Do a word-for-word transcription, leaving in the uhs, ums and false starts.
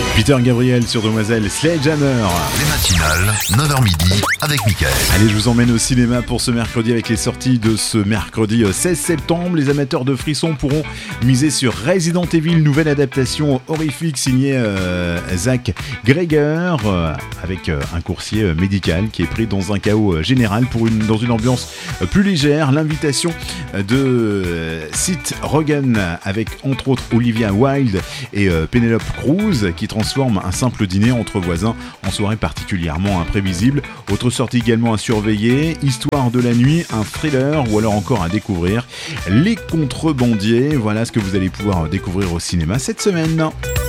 Peter Gabriel sur Demoiselle, Sledgehammer. Les matinales, neuf heures midi, avec Mickaël. Allez, je vous emmène au cinéma pour ce mercredi avec les sorties de ce mercredi seize septembre. Les amateurs de frissons pourront miser sur Resident Evil, nouvelle adaptation horrifique signée euh, Zach Greger, euh, avec euh, un coursier médical qui est pris dans un chaos général pour une, dans une ambiance plus légère. L'invitation de euh, Seth Rogen avec entre autres Olivia Wilde et euh, Penelope Cruz qui transforme un simple dîner entre voisins en soirée particulièrement imprévisible. Autre sortie également à surveiller, Histoire de la nuit, un thriller ou alors encore à découvrir, Les Contrebandiers. Voilà ce que vous allez pouvoir découvrir au cinéma cette semaine.